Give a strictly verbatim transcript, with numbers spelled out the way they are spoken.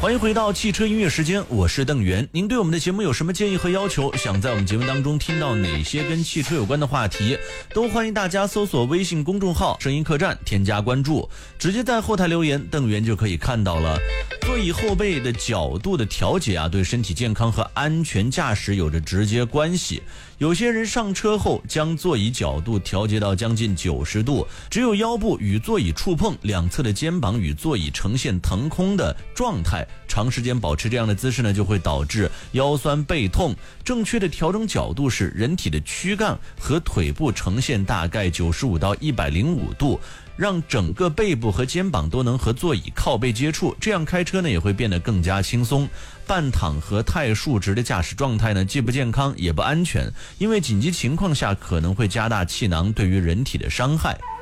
欢迎回到汽车音乐时间，我是邓源。您对我们的节目有什么建议和要求？想在我们节目当中听到哪些跟汽车有关的话题，都欢迎大家搜索微信公众号声音客栈，添加关注，直接在后台留言，邓源就可以看到了。座椅后背的角度的调节啊，对身体健康和安全驾驶有着直接关系。有些人上车后将座椅角度调节到将近九十度，只有腰部与座椅触碰，两侧的肩膀与座椅呈现腾空的状态，长时间保持这样的姿势呢，就会导致腰酸背痛。正确的调整角度是人体的躯干和腿部呈现大概九十五到一百零五度，让整个背部和肩膀都能和座椅靠背接触，这样开车呢也会变得更加轻松。半躺和太竖直的驾驶状态呢，既不健康也不安全，因为紧急情况下可能会加大气囊对于人体的伤害。